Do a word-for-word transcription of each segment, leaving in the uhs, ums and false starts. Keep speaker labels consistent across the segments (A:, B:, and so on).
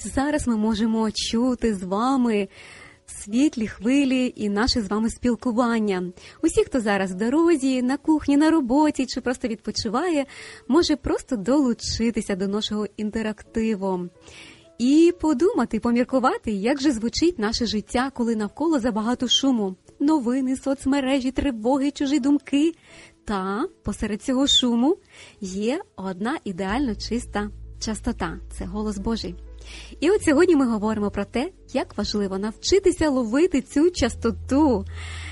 A: зараз ми можемо чути з вами світлі хвилі і наше з вами спілкування. Усі, хто зараз в дорозі, на кухні, на роботі чи просто відпочиває, може просто долучитися до нашого інтерактиву. І подумати, поміркувати, як же звучить наше життя, коли навколо забагато шуму. Новини, соцмережі, тривоги, чужі думки. Та посеред цього шуму є одна ідеально чиста частота – це голос Божий. І от сьогодні ми говоримо про те, як важливо навчитися ловити цю частоту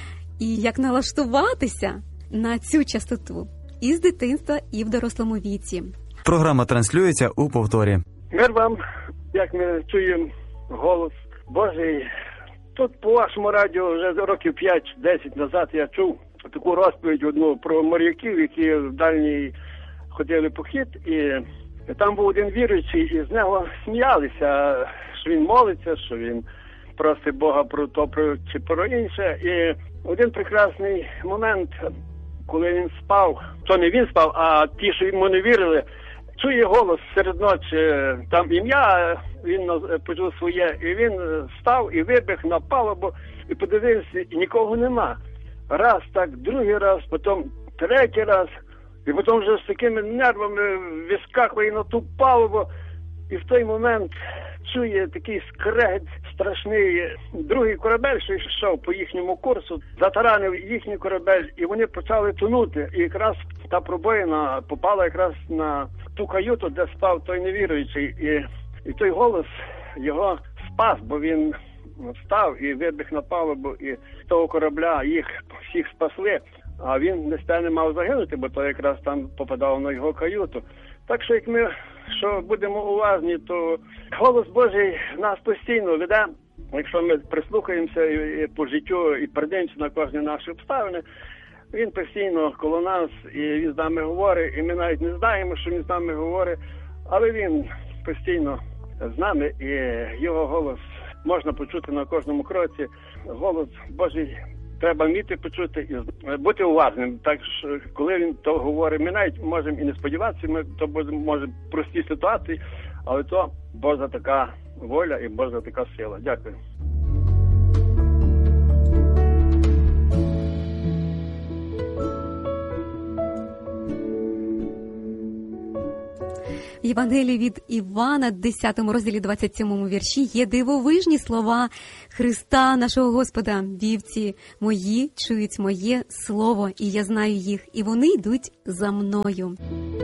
A: і як налаштуватися на цю частоту і з дитинства, і в дорослому віці.
B: Програма транслюється у повторі.
C: Мир вам, як ми чуємо голос Божий. Тут по вашому радіо вже років п'ять-десять назад я чув таку розповідь одну про моряків, які в дальній ходили похід, і там був один віруючий, і з нього сміялися, що він молиться, що він просить Бога про то, про, чи про інше. І один прекрасний момент, коли він спав, то не він спав, а ті, що йому не вірили, чує голос серед ночі, там ім'я, він почув своє, і він став і вибіг на палубу, і подивився, і нікого нема. Раз так, другий раз, потім третій раз, і потім вже з такими нервами вискакує на ту палубу, і в той момент чує такий скрегіт страшний. Другий корабель, що йшов по їхньому курсу, затаранив їхній корабель, і вони почали тонути. І якраз та пробоїна попала якраз на ту каюту, де спав той невіруючий. І, і той голос його спас, бо він встав і вибіг на палубу, і з того корабля їх всіх спасли. А він не мав загинути, бо то якраз там попадав на його каюту. Так що, як ми що будемо уважні, то голос Божий нас постійно веде. Якщо ми прислухаємося і, і по життю, і придивимося на кожні наші обставини, він постійно коло нас, і він з нами говорить, і ми навіть не знаємо, що він з нами говорить, але він постійно з нами, і його голос можна почути на кожному кроці. Голос Божий треба вміти почути і бути уважним. Так що, коли він то говорить, ми навіть можемо і не сподіватися, ми то може прості ситуації, але то Божа така воля і Божа така сила. Дякую.
A: В Євангелії від Івана, десятому розділі, двадцять сьомому вірші, є дивовижні слова Христа, нашого Господа. Вівці мої чують моє слово, і я знаю їх, і вони йдуть за мною.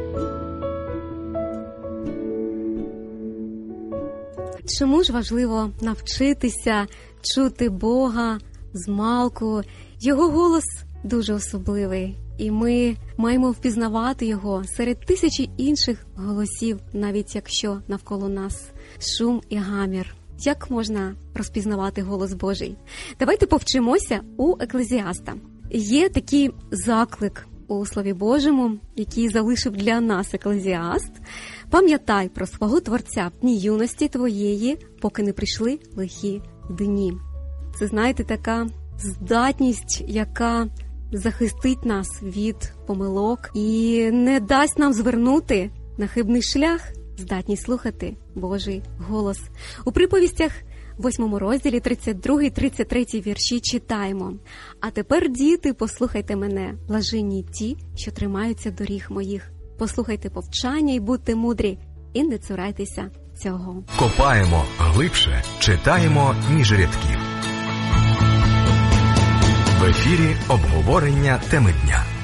A: Чому ж важливо навчитися чути Бога змалку? Його голос дуже особливий. І ми маємо впізнавати його серед тисячі інших голосів, навіть якщо навколо нас шум і гамір. Як можна розпізнавати голос Божий? Давайте повчимося у Еклезіаста. Є такий заклик у Слові Божому, який залишив для нас Еклезіаст. «Пам'ятай про свого Творця в дні юності твоєї, поки не прийшли лихі дні». Це, знаєте, така здатність, яка захистить нас від помилок і не дасть нам звернути на хибний шлях, здатність слухати Божий голос. У приповістях восьмому розділі тридцять другий тридцять третій вірші читаємо: «А тепер, діти, послухайте мене, блаженні ті, що тримаються доріг моїх. Послухайте повчання і будьте мудрі, і не цурайтеся цього».
D: Копаємо глибше, читаємо між рядків. В ефірі обговорення теми дня.